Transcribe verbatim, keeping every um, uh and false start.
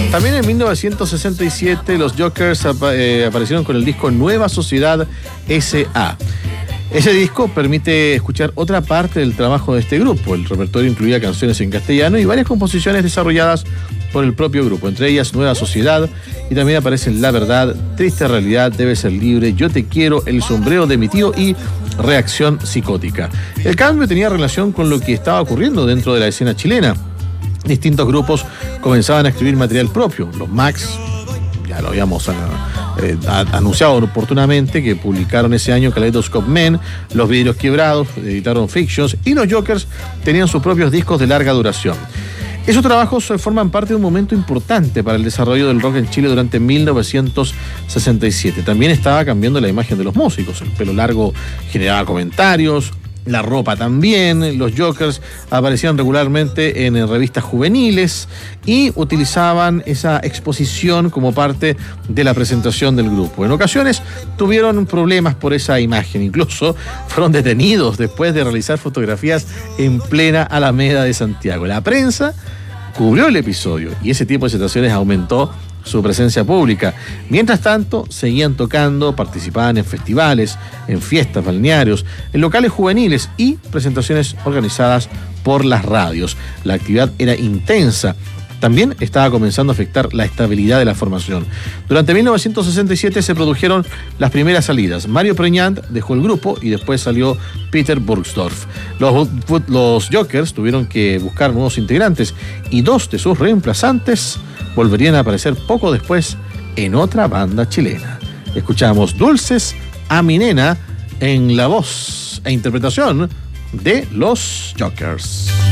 También en mil novecientos sesenta y siete los Jokers apa- eh, aparecieron con el disco Nueva Sociedad S A Ese disco permite escuchar otra parte del trabajo de este grupo. El repertorio incluía canciones en castellano y varias composiciones desarrolladas por el propio grupo, entre ellas Nueva Sociedad, y también aparecen La Verdad, Triste Realidad, Debe Ser Libre, Yo Te Quiero, El Sombrero de mi Tío y Reacción Psicótica. El cambio tenía relación con lo que estaba ocurriendo dentro de la escena chilena. Distintos grupos comenzaban a escribir material propio. Los Max, ya lo habíamos eh, anunciado oportunamente, que publicaron ese año Kaleidoscope Men, Los Vidrios Quebrados, editaron Fictions, y los Jokers tenían sus propios discos de larga duración. Esos trabajos forman parte de un momento importante para el desarrollo del rock en Chile durante mil novecientos sesenta y siete. También estaba cambiando la imagen de los músicos. El pelo largo generaba comentarios, la ropa también. Los Jokers aparecían regularmente en revistas juveniles y utilizaban esa exposición como parte de la presentación del grupo. En ocasiones tuvieron problemas por esa imagen, incluso fueron detenidos después de realizar fotografías en plena Alameda de Santiago. La prensa cubrió el episodio y ese tipo de situaciones aumentó su presencia pública. Mientras tanto, seguían tocando, participaban en festivales, en fiestas, balnearios, en locales juveniles y presentaciones organizadas por las radios. La actividad era intensa. También estaba comenzando a afectar la estabilidad de la formación. Durante mil novecientos sesenta y siete se produjeron las primeras salidas. Mario Preñant dejó el grupo y después salió Peter Burgsdorf. Los, los Jokers tuvieron que buscar nuevos integrantes y dos de sus reemplazantes volverían a aparecer poco después en otra banda chilena. Escuchamos Dulces a mi nena en la voz e interpretación de los Jokers.